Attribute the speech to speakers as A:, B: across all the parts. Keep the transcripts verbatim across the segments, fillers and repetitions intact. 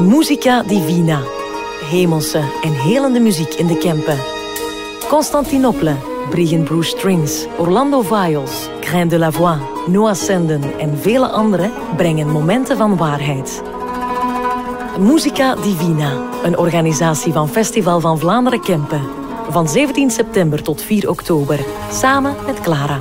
A: Musica Divina. Hemelse en helende muziek in de Kempen. Constantinople, Briggen Bruce Strings, Orlando Viols, Grain de la Voix, Noah Senden en vele anderen brengen momenten van waarheid. Musica Divina, een organisatie van Festival van Vlaanderen Kempen. Van zeventien september tot vier oktober, samen met Clara.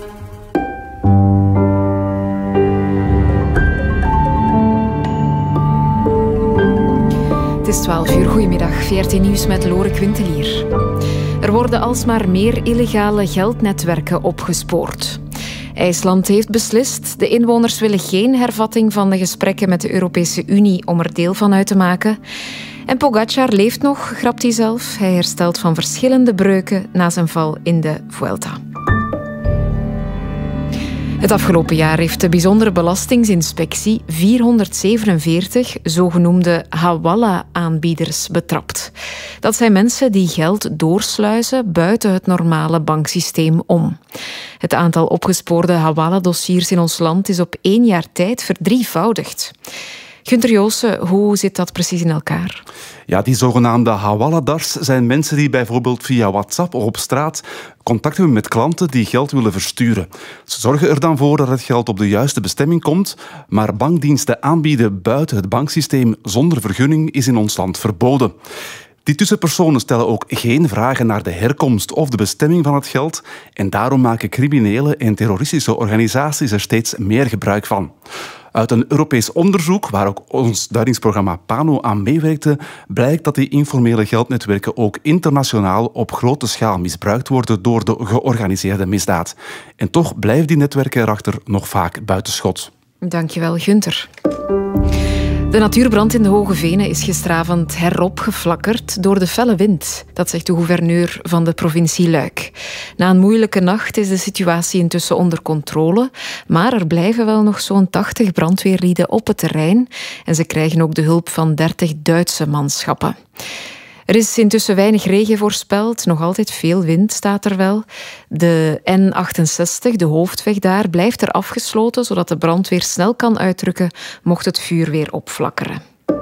B: Het is twaalf uur. Goedemiddag. V R T Nieuws met Lore Quintelier. Er worden alsmaar meer illegale geldnetwerken opgespoord. IJsland heeft beslist. De inwoners willen geen hervatting van de gesprekken met de Europese Unie om er deel van uit te maken. En Pogacar leeft nog, grapt hij zelf. Hij herstelt van verschillende breuken na zijn val in de Vuelta. Het afgelopen jaar heeft de bijzondere belastinginspectie vierhonderdzevenenveertig zogenoemde hawala-aanbieders betrapt. Dat zijn mensen die geld doorsluizen buiten het normale banksysteem om. Het aantal opgespoorde hawala-dossiers in ons land is op één jaar tijd verdrievoudigd. Gunther Joossen, hoe zit dat precies in elkaar?
C: Ja, die zogenaamde hawaladars zijn mensen die bijvoorbeeld via WhatsApp of op straat contact hebben met klanten die geld willen versturen. Ze zorgen er dan voor dat het geld op de juiste bestemming komt, maar bankdiensten aanbieden buiten het banksysteem zonder vergunning is in ons land verboden. Die tussenpersonen stellen ook geen vragen naar de herkomst of de bestemming van het geld en daarom maken criminele en terroristische organisaties er steeds meer gebruik van. Uit een Europees onderzoek, waar ook ons duidingsprogramma PANO aan meewerkte, blijkt dat die informele geldnetwerken ook internationaal op grote schaal misbruikt worden door de georganiseerde misdaad. En toch blijven die netwerken erachter nog vaak buitenschot.
B: Dankjewel, Gunther. De natuurbrand in de Hoge Venen is gisteravond heropgeflakkerd door de felle wind. Dat zegt de gouverneur van de provincie Luik. Na een moeilijke nacht is de situatie intussen onder controle, maar er blijven wel nog zo'n tachtig brandweerlieden op het terrein en ze krijgen ook de hulp van dertig Duitse manschappen. Er is intussen weinig regen voorspeld, nog altijd veel wind staat er wel. De N achtenzestig, de hoofdweg daar, blijft er afgesloten, zodat de brandweer snel kan uitrukken mocht het vuur weer opflakkeren.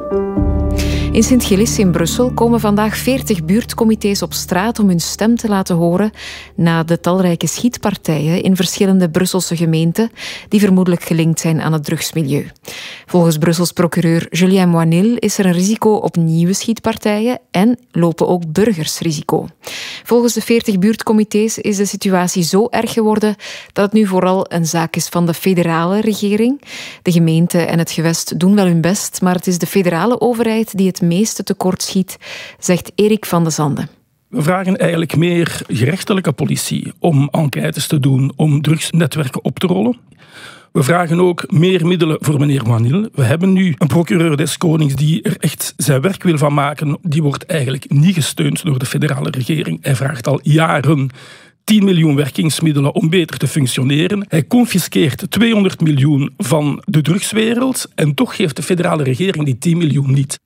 B: In Sint-Gillis in Brussel komen vandaag veertig buurtcomité's op straat om hun stem te laten horen na de talrijke schietpartijen in verschillende Brusselse gemeenten die vermoedelijk gelinkt zijn aan het drugsmilieu. Volgens Brussels procureur Julien Moinil is er een risico op nieuwe schietpartijen en lopen ook burgers risico. Volgens de veertig buurtcomité's is de situatie zo erg geworden dat het nu vooral een zaak is van de federale regering. De gemeente en het gewest doen wel hun best, maar het is de federale overheid die het meeste tekort schiet, zegt Erik van de Zande.
D: We vragen eigenlijk meer gerechtelijke politie om enquêtes te doen, om drugsnetwerken op te rollen. We vragen ook meer middelen voor meneer Moinil. We hebben nu een procureur des Konings die er echt zijn werk wil van maken. Die wordt eigenlijk niet gesteund door de federale regering. Hij vraagt al jaren tien miljoen werkingsmiddelen om beter te functioneren. Hij confiskeert tweehonderd miljoen van de drugswereld en toch geeft de federale regering die tien miljoen niet.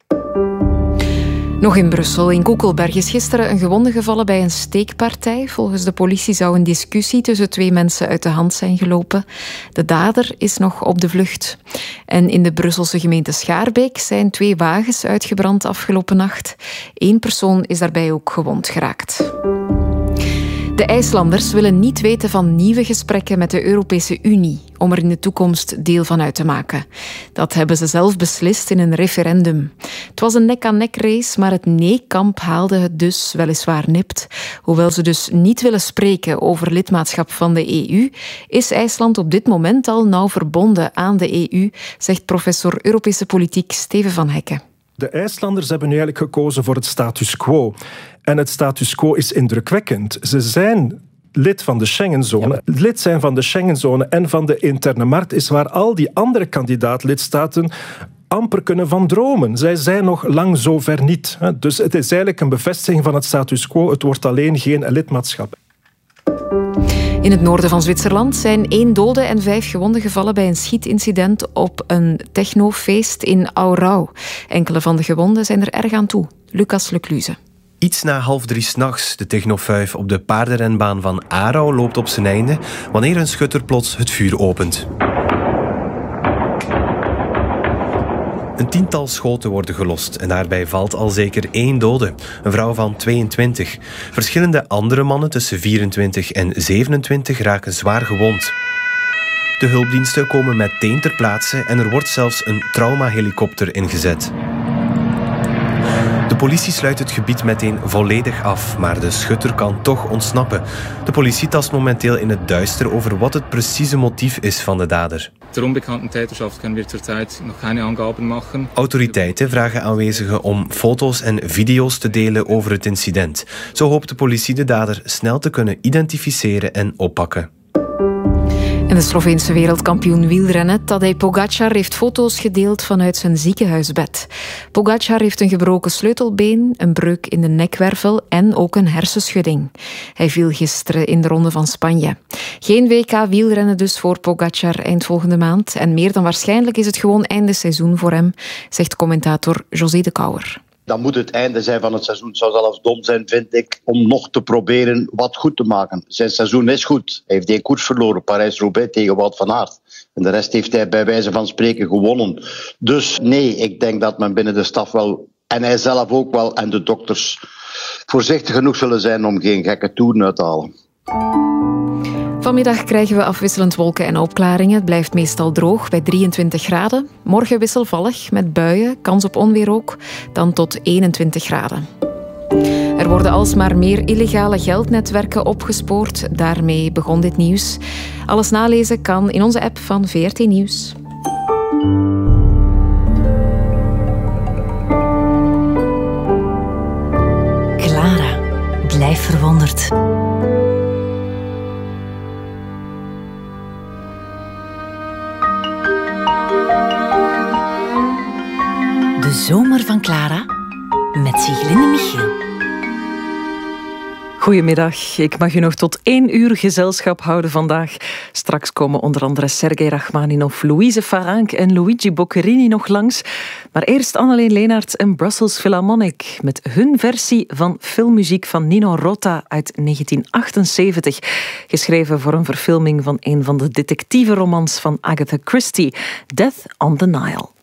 B: Nog in Brussel. In Koekelberg is gisteren een gewonde gevallen bij een steekpartij. Volgens de politie zou een discussie tussen twee mensen uit de hand zijn gelopen. De dader is nog op de vlucht. En in de Brusselse gemeente Schaarbeek zijn twee wagens uitgebrand afgelopen nacht. Eén persoon is daarbij ook gewond geraakt. De IJslanders willen niet weten van nieuwe gesprekken met de Europese Unie om er in de toekomst deel van uit te maken. Dat hebben ze zelf beslist in een referendum. Het was een nek-aan-nek race, maar het nee-kamp haalde het dus weliswaar nipt. Hoewel ze dus niet willen spreken over lidmaatschap van de E U, is IJsland op dit moment al nauw verbonden aan de E U, zegt professor Europese politiek Steven van Hekken.
E: De IJslanders hebben nu eigenlijk gekozen voor het status quo. En het status quo is indrukwekkend. Ze zijn lid van de Schengenzone. Ja. Lid zijn van de Schengenzone en van de interne markt is waar al die andere kandidaat-lidstaten amper kunnen van dromen. Zij zijn nog lang zo ver niet. Dus het is eigenlijk een bevestiging van het status quo. Het wordt alleen geen lidmaatschap.
B: In het noorden van Zwitserland zijn één dode en vijf gewonden gevallen bij een schietincident op een technofeest in Aarau. Enkele van de gewonden zijn er erg aan toe. Lucas Lecluze.
F: Iets na half drie 's nachts, de technofuif op de paardenrenbaan van Aarau loopt op zijn einde wanneer een schutter plots het vuur opent. Een tiental schoten worden gelost en daarbij valt al zeker één dode, een vrouw van tweeëntwintig. Verschillende andere mannen tussen vierentwintig en zevenentwintig raken zwaar gewond. De hulpdiensten komen meteen ter plaatse en er wordt zelfs een traumahelikopter ingezet. De politie sluit het gebied meteen volledig af, maar de schutter kan toch ontsnappen. De politie tast momenteel in het duister over wat het precieze motief is van de dader.
G: Der unbekannten Täterschaft können wir zurzeit noch keine Angaben machen.
F: Autoriteiten vragen aanwezigen om foto's en video's te delen over het incident. Zo hoopt de politie de dader snel te kunnen identificeren en oppakken.
B: En de Sloveense wereldkampioen wielrennen Tadej Pogačar heeft foto's gedeeld vanuit zijn ziekenhuisbed. Pogačar heeft een gebroken sleutelbeen, een breuk in de nekwervel en ook een hersenschudding. Hij viel gisteren in de Ronde van Spanje. Geen W K wielrennen dus voor Pogačar eind volgende maand. En meer dan waarschijnlijk is het gewoon einde seizoen voor hem, zegt commentator José de Kouwer.
H: Dan moet het einde zijn van het seizoen. Het zou zelfs dom zijn, vind ik, om nog te proberen wat goed te maken. Zijn seizoen is goed. Hij heeft één koers verloren, Parijs-Roubaix tegen Wout van Aert. En de rest heeft hij bij wijze van spreken gewonnen. Dus nee, ik denk dat men binnen de staf wel, en hij zelf ook wel, en de dokters, voorzichtig genoeg zullen zijn om geen gekke toeren uit te halen.
B: Vanmiddag krijgen we afwisselend wolken en opklaringen. Het blijft meestal droog bij drieëntwintig graden. Morgen wisselvallig met buien, kans op onweer ook, dan tot eenentwintig graden. Er worden alsmaar meer illegale geldnetwerken opgespoord. Daarmee begon dit nieuws. Alles nalezen kan in onze app van V R T Nieuws.
A: Clara, blijf verwonderd. De zomer van Clara met Siglinde Michiel.
I: Goedemiddag. Ik mag u nog tot één uur gezelschap houden vandaag. Straks komen onder andere Sergej Rachmaninov, Louise Farank en Luigi Boccherini nog langs. Maar eerst Anneleen Leenaerts en Brussels Philharmonic met hun versie van filmmuziek van Nino Rota uit negentien achtenzeventig. Geschreven voor een verfilming van een van de detectivenromans van Agatha Christie, Death on the Nile.